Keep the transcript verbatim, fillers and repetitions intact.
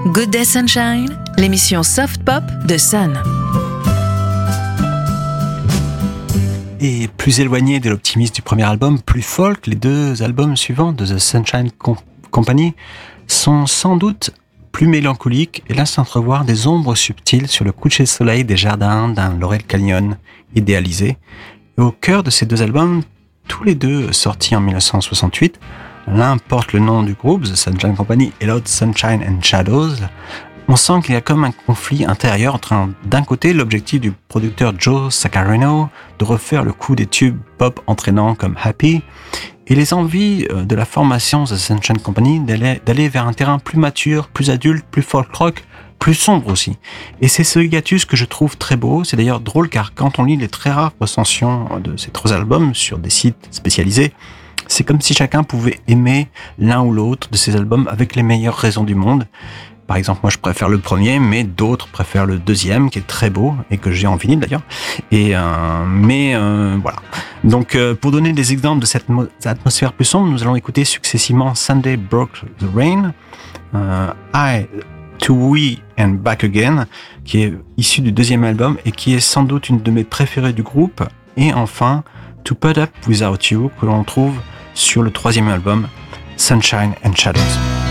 Good Day Sunshine, l'émission soft pop de Sun. Et plus éloigné de l'optimisme du premier album, plus folk, les deux albums suivants de The Sunshine Com- Company sont sans doute plus mélancoliques et laissent entrevoir des ombres subtiles sur le coucher de soleil des jardins d'un Laurel Canyon idéalisé. Et au cœur de ces deux albums, tous les deux sortis en dix-neuf cent soixante-huit, l'un porte le nom du groupe, The Sunshine Company, et l'autre Sunshine and Shadows. On sent qu'il y a comme un conflit intérieur entre, un, d'un côté, l'objectif du producteur Joe Saccarino de refaire le coup des tubes pop entraînants comme Happy, et les envies de la formation The Sunshine Company d'aller, d'aller vers un terrain plus mature, plus adulte, plus folk rock, plus sombre aussi. Et c'est ce hiatus que je trouve très beau. C'est d'ailleurs drôle car quand on lit les très rares recensions de ces trois albums sur des sites spécialisés, c'est comme si chacun pouvait aimer l'un ou l'autre de ces albums avec les meilleures raisons du monde. Par exemple, moi je préfère le premier, mais d'autres préfèrent le deuxième, qui est très beau, et que j'ai en vinyle d'ailleurs. Et, euh, mais euh, voilà. Donc euh, pour donner des exemples de cette mo- atmosphère plus sombre, nous allons écouter successivement Sunday Broke the Rain, euh, I, To We and Back Again, qui est issu du deuxième album, et qui est sans doute une de mes préférées du groupe. Et enfin, To Put Up Without You, que l'on trouve sur le troisième album, Sunshine and Shadows.